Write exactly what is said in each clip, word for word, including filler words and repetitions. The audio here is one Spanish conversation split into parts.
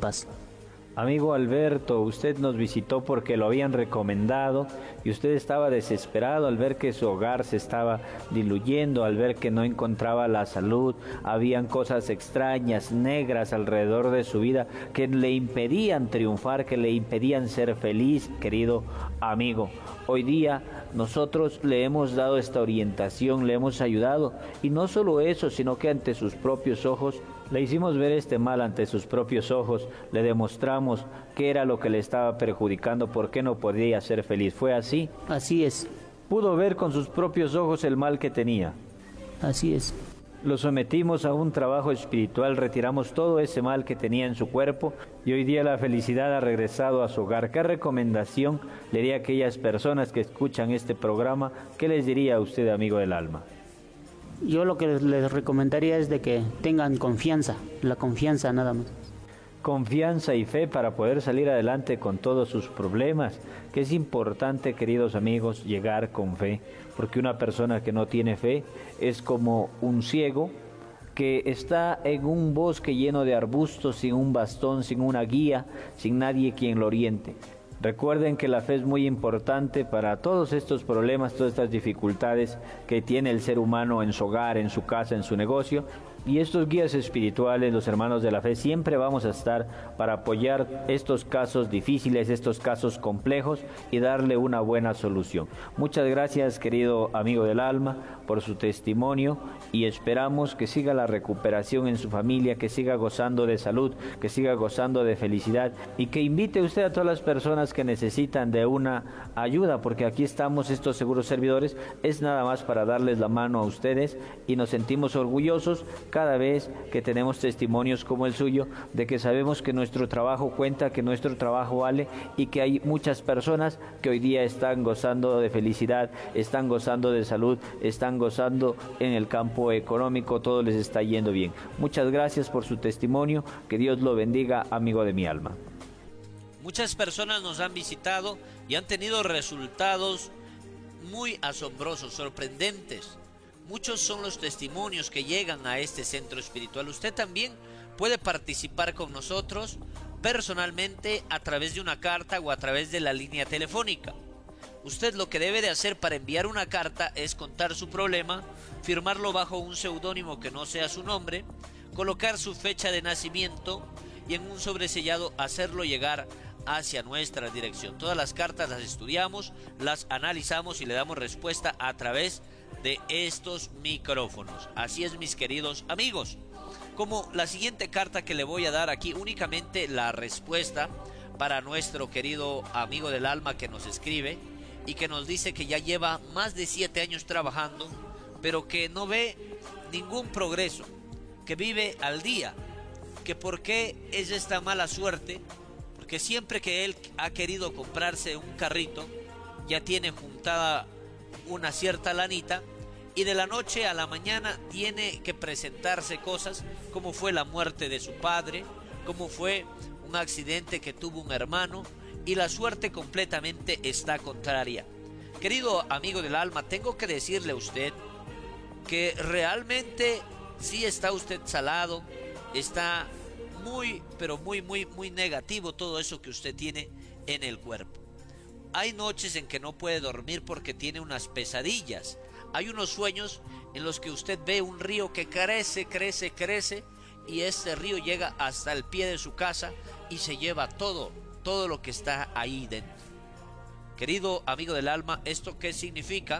paz. Amigo Alberto, usted nos visitó porque lo habían recomendado y usted estaba desesperado al ver que su hogar se estaba diluyendo, al ver que no encontraba la salud, habían cosas extrañas, negras alrededor de su vida que le impedían triunfar, que le impedían ser feliz, querido amigo. Hoy día nosotros le hemos dado esta orientación, le hemos ayudado y no solo eso, sino que ante sus propios ojos le hicimos ver este mal ante sus propios ojos, le demostramos qué era lo que le estaba perjudicando, por qué no podía ser feliz. ¿Fue así? Así es. Pudo ver con sus propios ojos el mal que tenía. Así es. Lo sometimos a un trabajo espiritual, retiramos todo ese mal que tenía en su cuerpo y hoy día la felicidad ha regresado a su hogar. ¿Qué recomendación le diría a aquellas personas que escuchan este programa? ¿Qué les diría a usted, amigo del alma? Yo lo que les recomendaría es de que tengan confianza, la confianza nada más. Confianza y fe para poder salir adelante con todos sus problemas, que es importante, queridos amigos, llegar con fe, porque una persona que no tiene fe es como un ciego que está en un bosque lleno de arbustos, sin un bastón, sin una guía, sin nadie quien lo oriente. Recuerden que la fe es muy importante para todos estos problemas, todas estas dificultades que tiene el ser humano en su hogar, en su casa, en su negocio. Y estos guías espirituales, los hermanos de la fe, siempre vamos a estar para apoyar estos casos difíciles, estos casos complejos y darle una buena solución. Muchas gracias, querido amigo del alma, por su testimonio y esperamos que siga la recuperación en su familia, que siga gozando de salud, que siga gozando de felicidad y que invite usted a todas las personas que necesitan de una ayuda, porque aquí estamos, estos seguros servidores, es nada más para darles la mano a ustedes y nos sentimos orgullosos cada vez que tenemos testimonios como el suyo, de que sabemos que nuestro trabajo cuenta, que nuestro trabajo vale y que hay muchas personas que hoy día están gozando de felicidad, están gozando de salud, están gozando en el campo económico, todo les está yendo bien. Muchas gracias por su testimonio, que Dios lo bendiga, amigo de mi alma. Muchas personas nos han visitado y han tenido resultados muy asombrosos, sorprendentes. Muchos son los testimonios que llegan a este centro espiritual. Usted también puede participar con nosotros personalmente a través de una carta o a través de la línea telefónica. Usted lo que debe de hacer para enviar una carta es contar su problema, firmarlo bajo un seudónimo que no sea su nombre, colocar su fecha de nacimiento y en un sobresellado hacerlo llegar hacia nuestra dirección. Todas las cartas las estudiamos, las analizamos y le damos respuesta a través de estos micrófonos. Así es, mis queridos amigos. Como la siguiente carta que le voy a dar aquí, únicamente la respuesta para nuestro querido amigo del alma que nos escribe y que nos dice que ya lleva más de siete años trabajando, pero que no ve ningún progreso, que vive al día, que por qué es esta mala suerte, porque siempre que él ha querido comprarse un carrito, ya tiene juntada una cierta lanita y de la noche a la mañana tiene que presentarse cosas como fue la muerte de su padre, como fue un accidente que tuvo un hermano y la suerte completamente está contraria. Querido amigo del alma, tengo que decirle a usted que realmente sí está usted salado, está muy, pero muy, muy, muy negativo todo eso que usted tiene en el cuerpo. Hay noches en que no puede dormir porque tiene unas pesadillas. Hay unos sueños en los que usted ve un río que crece, crece, crece y este río llega hasta el pie de su casa y se lleva todo, todo lo que está ahí dentro. Querido amigo del alma, ¿esto qué significa?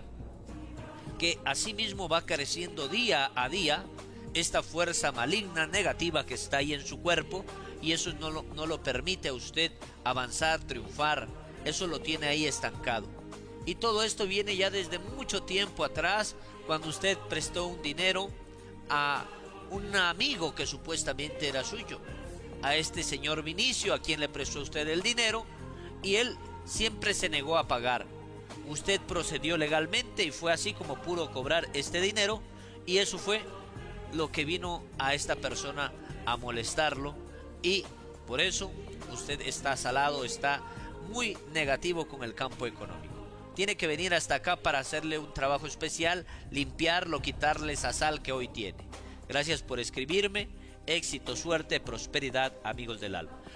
Que así mismo va creciendo día a día esta fuerza maligna, negativa que está ahí en su cuerpo y eso no lo, no lo permite a usted avanzar, triunfar, eso lo tiene ahí estancado. Y todo esto viene ya desde mucho tiempo atrás, cuando usted prestó un dinero a un amigo que supuestamente era suyo, a este señor Vinicio, a quien le prestó usted el dinero, y él siempre se negó a pagar. Usted procedió legalmente y fue así como pudo cobrar este dinero, y eso fue lo que vino a esta persona a molestarlo, y por eso usted está salado, está muy negativo con el campo económico. Tiene que venir hasta acá para hacerle un trabajo especial, limpiarlo, quitarle esa sal que hoy tiene. Gracias por escribirme. Éxito, suerte, prosperidad, amigos del alma.